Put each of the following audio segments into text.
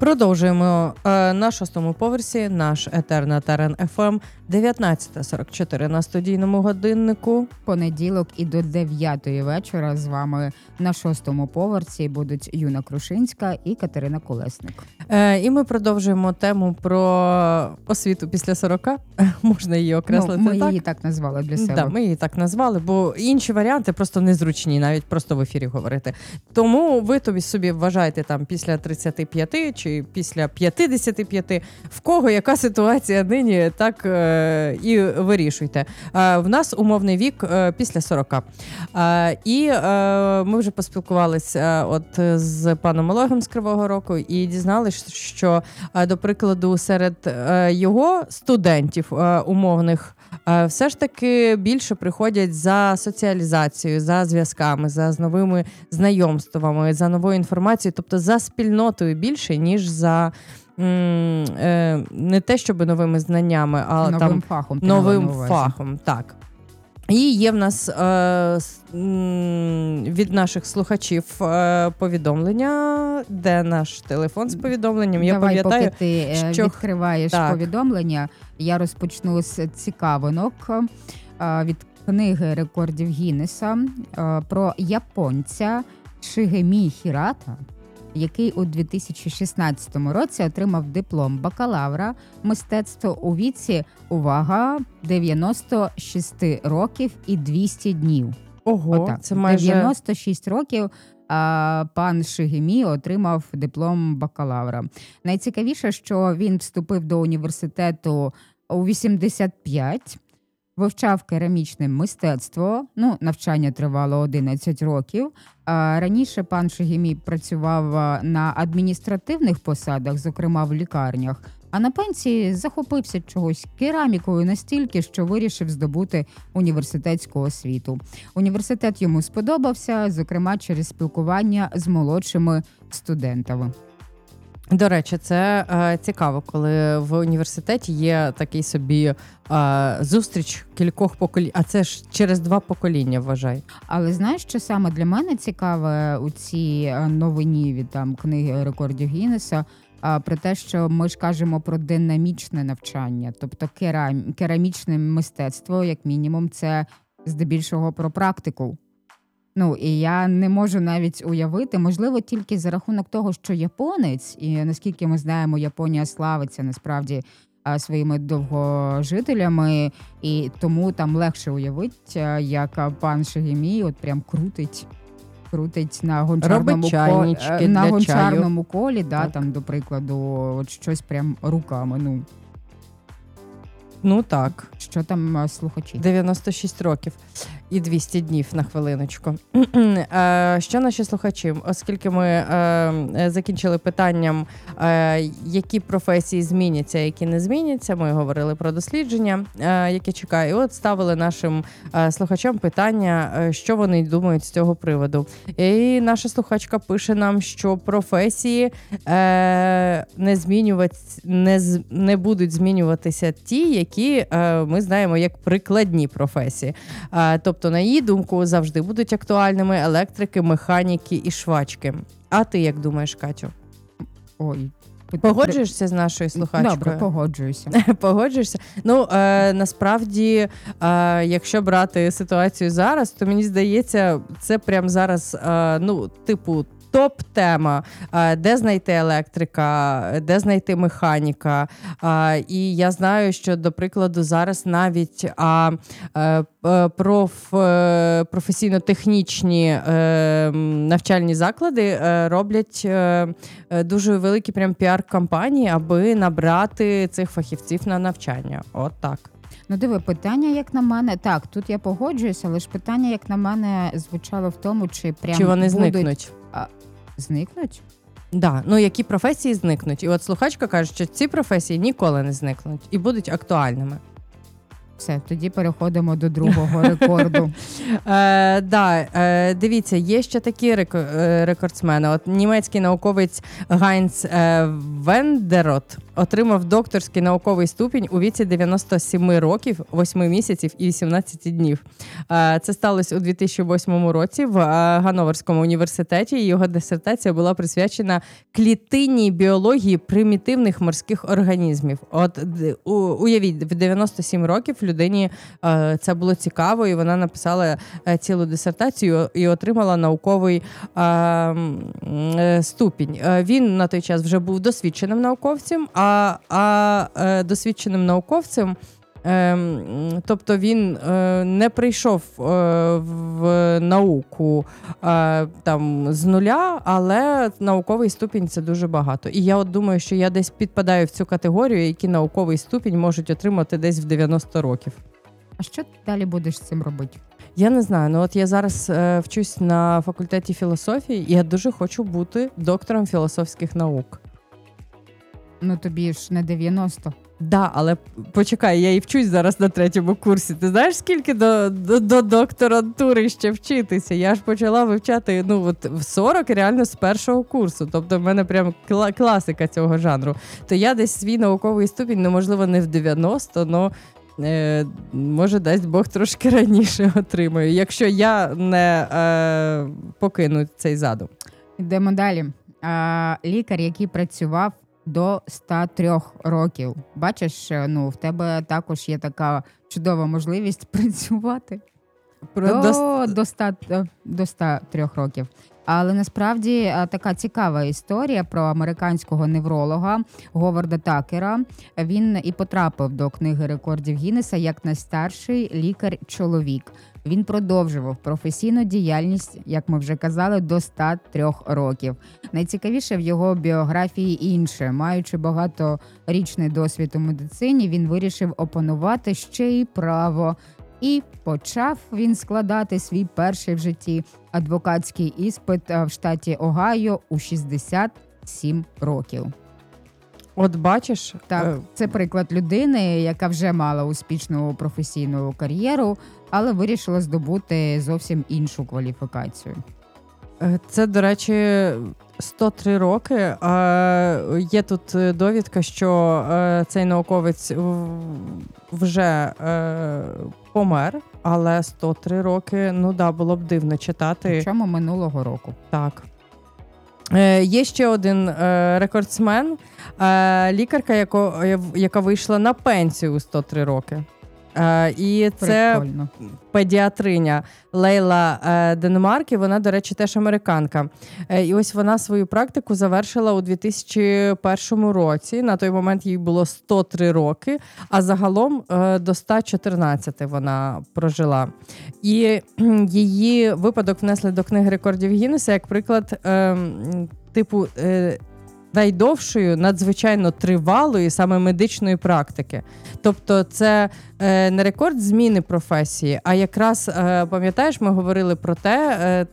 Продовжуємо на 6-му поверсі наш етер на Терен ФМ. 19:44 на студійному годиннику. Понеділок і до 9-ї вечора з вами на 6-му поверсі будуть Юна Крушинська і Катерина Колесник. І ми продовжуємо тему про освіту після 40. Можна її окреслити ми так? Її так назвали для себе. Да, ми її так назвали, бо інші варіанти просто незручні, навіть просто в ефірі говорити. Тому ви тобі собі вважаєте там після 35 чи після 55, в кого яка ситуація нині, так і вирішуйте. В нас умовний вік після 40. І ми вже поспілкувалися з паном Олегом з Кривого Рогу і дізналися, що, до прикладу, серед його студентів умовних все ж таки більше приходять за соціалізацією, за зв'язками, за новими знайомствами, за новою інформацією, тобто за спільнотою більше, ніж за не те, щоб новими знаннями, а новим фахом. Так. І є в нас від наших слухачів повідомлення, де наш телефон з повідомленням. Я пам'ятаю, поки ти відкриваєш повідомлення, я розпочну з цікавинок від книги рекордів Гіннеса про японця Шигемі Хірата, який у 2016 році отримав диплом бакалавра мистецтва у віці, увага, 96 років і 200 днів. Ого, отак. Це майже... 96 років пан Шигемі отримав диплом бакалавра. Найцікавіше, що він вступив до університету у 85, вивчав керамічне мистецтво, навчання тривало 11 років. Раніше пан Шигемі працював на адміністративних посадах, зокрема в лікарнях, а на пенсії захопився чогось керамікою настільки, що вирішив здобути університетську освіту. Університет йому сподобався, зокрема через спілкування з молодшими студентами. До речі, це цікаво, коли в університеті є такий собі зустріч кількох поколінь, а це ж через 2 покоління, вважай. Але знаєш, що саме для мене цікаве у цій новині від книги рекордів Гіннеса, про те, що ми ж кажемо про динамічне навчання, тобто керамічне мистецтво, як мінімум, це здебільшого про практику. І я не можу навіть уявити, можливо, тільки за рахунок того, що японець, і наскільки ми знаємо, Японія славиться насправді своїми довгожителями, і тому там легше уявити, як пан Шигемі от прям крутить на гончарному колі, там, до прикладу, от щось прям руками. Так. Що там слухачі? 96 років і 200 днів на хвилиночку. Що наші слухачі? Оскільки ми закінчили питанням, які професії зміняться, які не зміняться, ми говорили про дослідження, яке чекає. І от ставили нашим слухачам питання, що вони думають з цього приводу. І наша слухачка пише нам, що професії не будуть змінюватися ті, які ми знаємо як прикладні професії. Тобто, на її думку, завжди будуть актуальними електрики, механіки і швачки. А ти як думаєш, Катю? Погоджуєшся з нашою слухачкою? Добре, погоджуюся. Погоджуєшся? Насправді, якщо брати ситуацію зараз, то мені здається, це прямо зараз, топ-тема, де знайти електрика, де знайти механіка. І я знаю, що, до прикладу, зараз навіть професійно-технічні навчальні заклади роблять дуже великі прям піар-кампанії, аби набрати цих фахівців на навчання. От так. Диви, питання, як на мене, так, тут я погоджуюся, але ж питання, як на мене, звучало в тому, чи вони зникнуть. Зникнуть? Да, які професії зникнуть. І от слухачка каже, що ці професії ніколи не зникнуть і будуть актуальними. Все, тоді переходимо до другого рекорду. Дивіться, є ще такі рекордсмени. От німецький науковець Гайнц Вендерот отримав докторський науковий ступінь у віці 97 років, 8 місяців і 18 днів. Це сталося у 2008 році в Ганноверському університеті, і його дисертація була присвячена клітинній біології примітивних морських організмів. От уявіть, в 97 років людині це було цікаво, і вона написала цілу дисертацію і отримала науковий ступінь. Він на той час вже був досвідченим науковцем, а досвідченим науковцем, тобто він не прийшов в науку там з нуля, але науковий ступінь – це дуже багато. І я от думаю, що я десь підпадаю в цю категорію, які науковий ступінь можуть отримати десь в 90 років. А що ти далі будеш з цим робити? Я не знаю, ну от я зараз вчусь на факультеті філософії, і я дуже хочу бути доктором філософських наук. Ну тобі ж не 90. Да, але почекай, я і вчусь зараз на 3-му курсі. Ти знаєш, скільки до докторантури ще вчитися? Я ж почала вивчати, ну, от в 40 реально з 1-го курсу. Тобто в мене прям класика цього жанру. То я десь свій науковий ступінь, ну, можливо, не в 90, але може, дасть Бог, трошки раніше отримаю, якщо я не покину цей задум. Йдемо далі. Лікар, який працював до 103 років. Бачиш, ну, в тебе також є така чудова можливість працювати до 103 років. Але насправді така цікава історія про американського невролога Говарда Такера. Він і потрапив до книги рекордів Гіннеса як найстарший лікар-чоловік. Він продовжував професійну діяльність, як ми вже казали, до 103 років. Найцікавіше в його біографії інше. Маючи багаторічний досвід у медицині, він вирішив опанувати ще й право. І почав він складати свій перший в житті адвокатський іспит в штаті Огайо у 67 років. От бачиш? Так, це приклад людини, яка вже мала успішну професійну кар'єру, але вирішила здобути зовсім іншу кваліфікацію. Це, до речі, 103 роки. Є тут довідка, що цей науковець вже помер, але 103 роки, ну да, було б дивно читати. Причому минулого року. Так. Є ще один рекордсмен, лікарка, яка вийшла на пенсію у 103 роки. І це прикольно. Педіатриня Лейла Денмарк, і вона, до речі, теж американка. І ось вона свою практику завершила у 2001 році. На той момент їй було 103 роки, а загалом до 114 вона прожила. І її випадок внесли до книги рекордів Гіннеса як приклад типу найдовшою, надзвичайно тривалої саме медичної практики. Тобто це не рекорд зміни професії, а якраз, пам'ятаєш, ми говорили про те,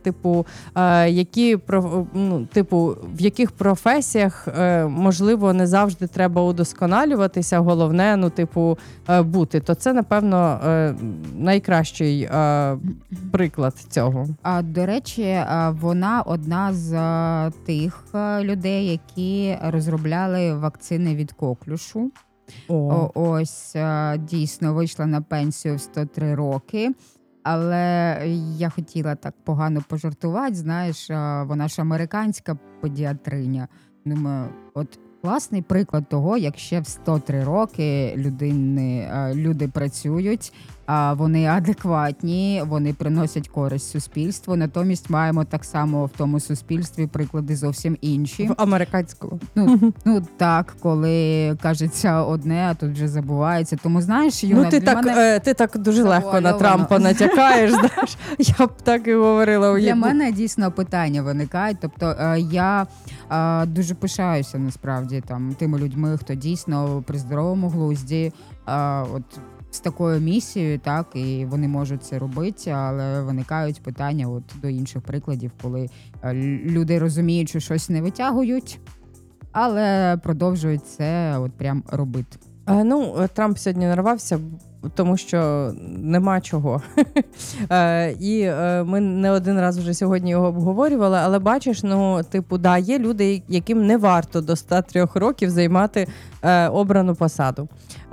в яких професіях, можливо, не завжди треба удосконалюватися, головне, бути. То це, напевно, найкращий приклад цього. До речі, вона одна з тих людей, які розробляли вакцини від коклюшу. Ось, дійсно, вийшла на пенсію в 103 роки, але я хотіла так погано пожартувати, знаєш, вона ж американська педіатриня. Думаю, от класний приклад того, як ще в 103 роки люди працюють, вони адекватні, вони приносять користь суспільству, натомість маємо так само в тому суспільстві приклади зовсім інші. В американському. Ну так, коли кажеться одне, а тут вже забувається. Тому, знаєш, Юна, ти так дуже легко на Трампа натякаєш, знаєш. Я б так і говорила. Для мене дійсно питання виникають. Тобто я дуже пишаюся насправді тими людьми, хто дійсно при здоровому глузді, з такою місією, так, і вони можуть це робити, але виникають питання до інших прикладів, коли люди розуміють, що щось не витягують, але продовжують це прям робити. Трамп сьогодні нарвався тому що нема чого. І ми не один раз вже сьогодні його обговорювали, але бачиш, да, є люди, яким не варто до 103 років займати обрану посаду.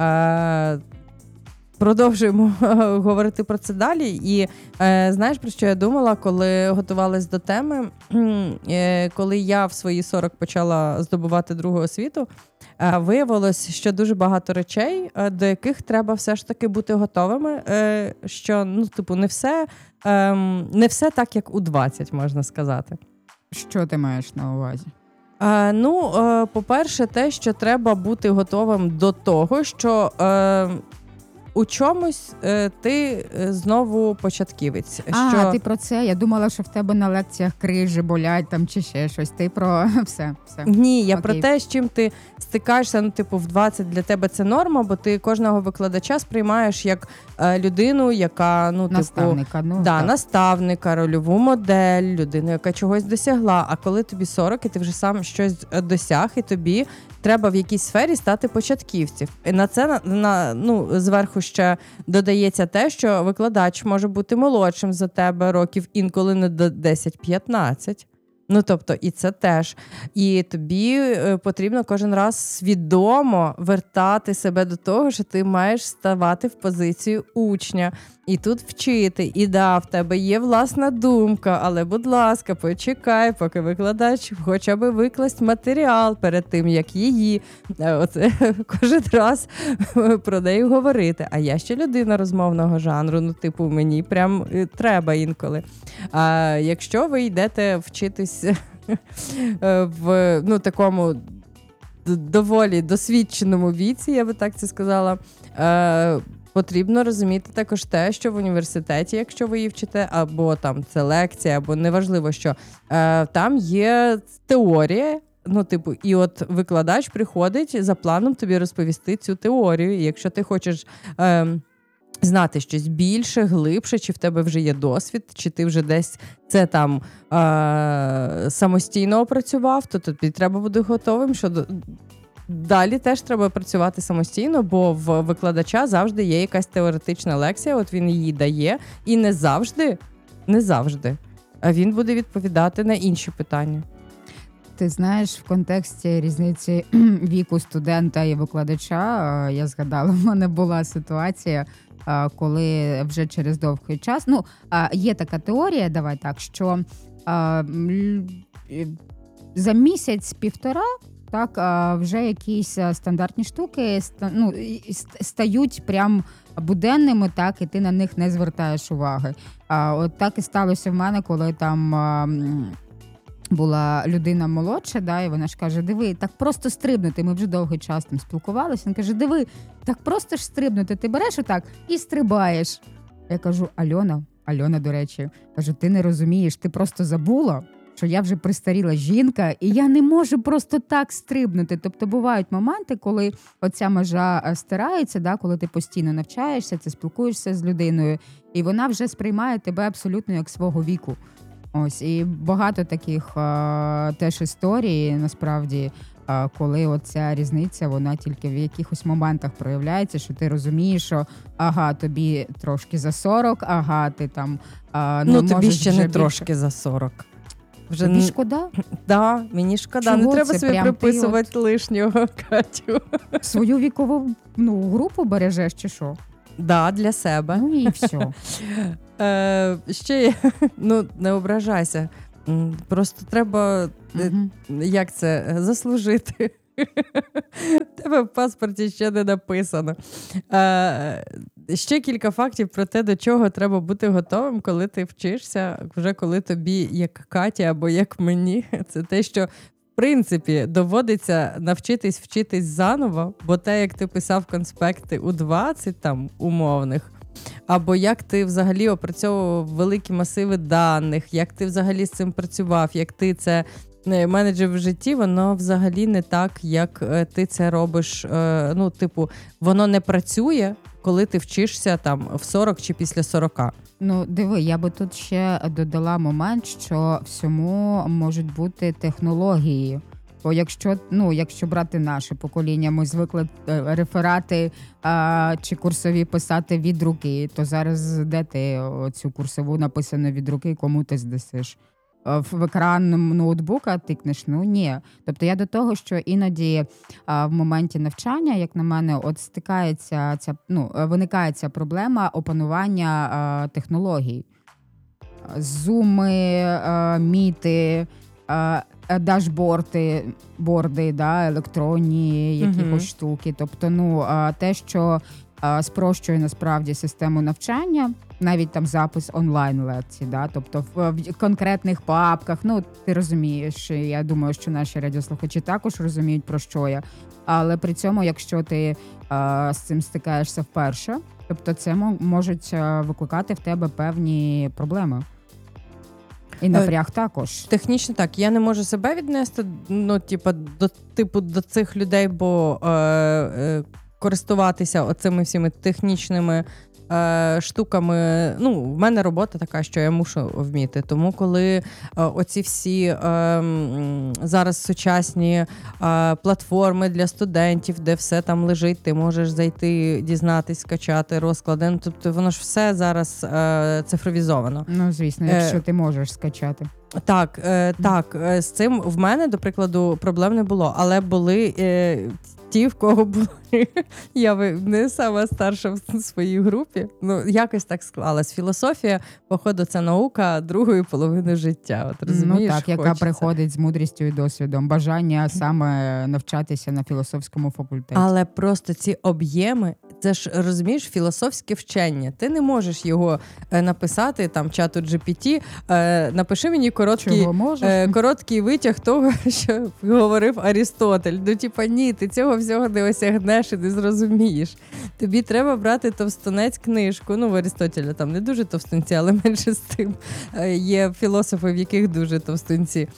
Продовжуємо говорити про це далі. І знаєш, про що я думала, коли готувалась до теми? Коли я в свої 40 почала здобувати другу освіту, виявилось, що дуже багато речей, до яких треба все ж таки бути готовими, що не все так, як у 20, можна сказати. Що ти маєш на увазі? По-перше, те, що треба бути готовим до того, що у чомусь ти знову початківець. Ти про це? Я думала, що в тебе на лекціях крижі болять там чи ще щось. Ти про все. Ні, я про те, з чим ти стикаєшся, в 20 для тебе це норма, бо ти кожного викладача сприймаєш як людину, яка, наставника, наставника, рольову модель, людину, яка чогось досягла. А коли тобі 40, і ти вже сам щось досяг, і тобі треба в якійсь сфері стати початківцем. І на це зверху ще додається те, що викладач може бути молодшим за тебе років інколи не до 10-15. І це теж. І тобі потрібно кожен раз свідомо вертати себе до того, що ти маєш ставати в позицію учня. І тут вчити. І в тебе є власна думка, але, будь ласка, почекай, поки викладач хоча б викласть матеріал перед тим, як її. Кожен раз про неї говорити. А я ще людина розмовного жанру, мені прям треба інколи. А якщо ви йдете вчитись в такому доволі досвідченому віці, я би так це сказала, потрібно розуміти також те, що в університеті, якщо ви її вчите, або там це лекція, або неважливо що, там є теорія, і от викладач приходить за планом тобі розповісти цю теорію. І якщо ти хочеш знати щось більше, глибше, чи в тебе вже є досвід, чи ти вже десь це там самостійно опрацював, то тобі треба бути готовим, що далі теж треба працювати самостійно, бо в викладача завжди є якась теоретична лекція, от він її дає, і не завжди, а він буде відповідати на інші питання. Ти знаєш, в контексті різниці віку студента і викладача, я згадала, в мене була ситуація, коли вже через довгий час, є така теорія, давай так, що за місяць-півтора вже якісь стандартні штуки стають прям буденними, і ти на них не звертаєш уваги. От так і сталося в мене, коли там була людина молодша, і вона ж каже, диви, так просто стрибнути, ми вже довгий час там спілкувалися, він каже, диви, так просто ж стрибнути, ти береш отак і стрибаєш. Я кажу, Альона, до речі, кажу, ти не розумієш, ти просто забула, що я вже пристаріла жінка, і я не можу просто так стрибнути. Тобто бувають моменти, коли оця межа стирається, коли ти постійно навчаєшся, ти спілкуєшся з людиною, і вона вже сприймає тебе абсолютно як свого віку. Ось, і багато таких теж історій, насправді, коли оця різниця, вона тільки в якихось моментах проявляється, що ти розумієш, що тобі трошки за 40, ти там тобі ще не трошки за 40. Вже тобі шкода? Да, мені шкода. Чого не треба собі приписувати лишнього, Катю. Свою вікову групу бережеш чи що? Да, для себе. І все. Ще, не ображайся. Просто треба, як це, заслужити. Тебе в паспорті ще не написано. Ще кілька фактів про те, до чого треба бути готовим, коли ти вчишся, вже коли тобі, як Каті або як мені, це те, що в принципі доводиться навчитись вчитись заново, бо те, як ти писав конспекти у 20 там умовних, або як ти взагалі опрацьовував великі масиви даних, як ти взагалі з цим працював, як ти це менеджер в житті, воно взагалі не так, як ти це робиш. Воно не працює, коли ти вчишся там в 40 чи після 40. Диви, я би тут ще додала момент, що всьому можуть бути технології. Бо якщо брати наше покоління, ми звикли реферати чи курсові писати від руки, то зараз де ти цю курсову написану від руки, кому ти здасиш? В екран ноутбука тикнеш? Ну ні. Тобто я до того, що іноді в моменті навчання, як на мене, от стикається виникає ця проблема опанування технологій. Зуми, міти, дашборди, електронні якісь штуки. Тобто, те, що спрощує насправді систему навчання, навіть там запис онлайн-лекцій, тобто в конкретних папках, ти розумієш, я думаю, що наші радіослухачі також розуміють, про що я, але при цьому, якщо ти з цим стикаєшся вперше, тобто це можуть викликати в тебе певні проблеми. І напряг також. Технічно так. Я не можу себе віднести до цих людей, бо користуватися оцими всіми технічними штуками. В мене робота така, що я мушу вміти. Тому коли оці всі зараз сучасні платформи для студентів, де все там лежить, ти можеш зайти, дізнатись, скачати розклади. Тобто воно ж все зараз цифровізовано. Звісно, якщо ти можеш скачати. Так, з цим в мене, до прикладу, проблем не було, але були ті, в кого були. Я не сама старша в своїй групі. Якось так склалась. Філософія, походу, це наука другої половини життя. От розумієш, яка приходить з мудрістю і досвідом. Бажання саме навчатися на філософському факультеті. Але просто ці об'єми, це ж, розумієш, філософське вчення. Ти не можеш його написати, там, чату GPT, напиши мені короткий витяг того, що говорив Арістотель. Ні, ти цього всього не осягнеш і не зрозумієш. Тобі треба брати товстунець книжку. В Арістотеля там не дуже товстунці, але менше з тим. Є філософи, в яких дуже товстунці.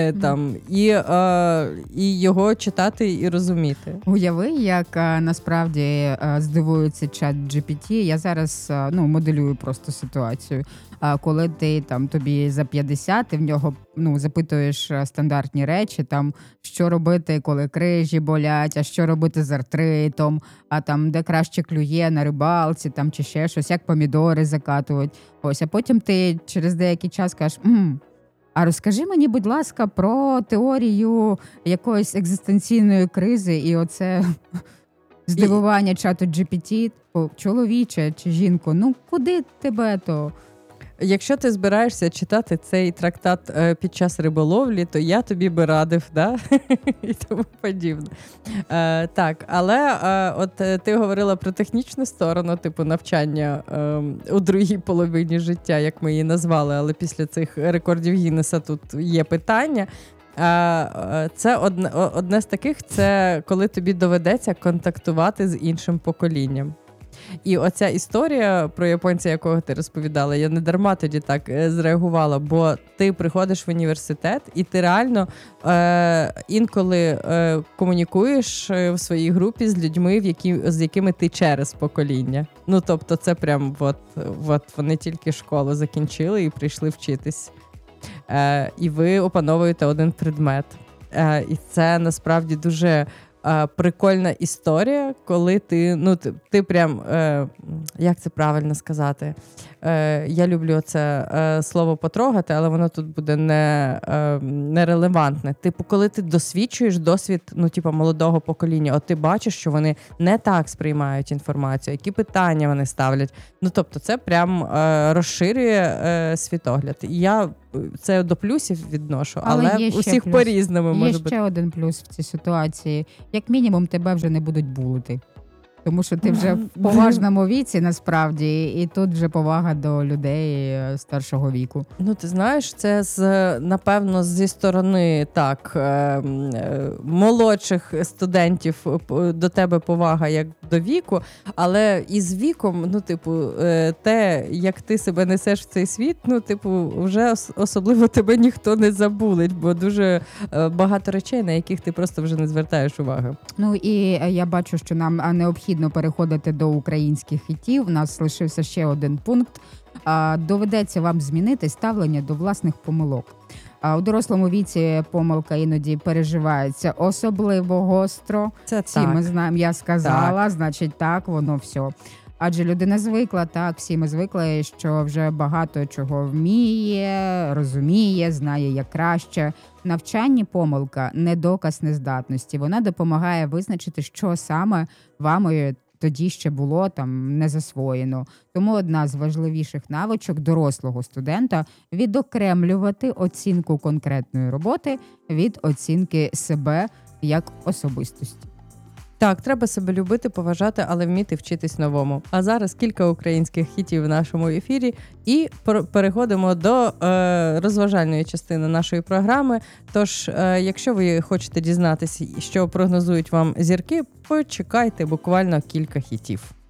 І його читати і розуміти. Уяви, як насправді здивується чат GPT. Я зараз моделюю просто ситуацію. Коли ти тобі за 50, ти в нього запитуєш стандартні речі, що робити, коли крижі болять, а що робити з артритом, де краще клює на рибалці, чи ще щось, як помідори закатувати. А потім ти через деякий час кажеш: а розкажи мені, будь ласка, про теорію якоїсь екзистенційної кризи і оце здивування чату GPT, чоловіче чи жінко, куди тебе то? Якщо ти збираєшся читати цей трактат під час риболовлі, то я тобі би радив, і тому подібне. Так, але от ти говорила про технічну сторону, навчання у другій половині життя, як ми її назвали, але після цих рекордів Гіннеса тут є питання. Це одне з таких, це коли тобі доведеться контактувати з іншим поколінням. І оця історія про японця, якого ти розповідала, я не дарма тоді так зреагувала, бо ти приходиш в університет і ти реально інколи комунікуєш в своїй групі з людьми, з якими ти через покоління. Тобто це прям от вони тільки школу закінчили і прийшли вчитись. І ви опановуєте один предмет. І це насправді дуже прикольна історія, коли ти прям, як це правильно сказати, я люблю це слово потрогати, але воно тут буде нерелевантне. Коли ти досвідчуєш досвід, молодого покоління, от ти бачиш, що вони не так сприймають інформацію, які питання вони ставлять. Тобто це прям розширює світогляд. І я це до плюсів відношу, але усіх по-різному може бути. Є ще один плюс в цій ситуації. Як мінімум, тебе вже не будуть булити. Тому що ти вже в поважному віці, насправді, і тут вже повага до людей старшого віку. Ти знаєш, це напевно зі сторони молодших студентів до тебе повага як до віку, але із віком, те, як ти себе несеш в цей світ, вже особливо тебе ніхто не забулить, бо дуже багато речей, на яких ти просто вже не звертаєш уваги. І я бачу, що нам необхідно переходити до українських хітів. У нас лишився ще один пункт. Доведеться вам змінити ставлення до власних помилок. А у дорослому віці помилка іноді переживається особливо гостро. Це Всі ми знаємо, я сказала, значить так, воно все. Адже людина звикла, так, всі ми звикли, що вже багато чого вміє, розуміє, знає як краще. В навчанні помилка – не доказ нездатності. Вона допомагає визначити, що саме вами тоді ще було там не засвоєно. Тому одна з важливіших навичок дорослого студента – відокремлювати оцінку конкретної роботи від оцінки себе як особистості. Так, треба себе любити, поважати, але вміти вчитись новому. А зараз кілька українських хітів в нашому ефірі і переходимо до розважальної частини нашої програми. Тож, якщо ви хочете дізнатися, що прогнозують вам зірки, почекайте буквально кілька хітів.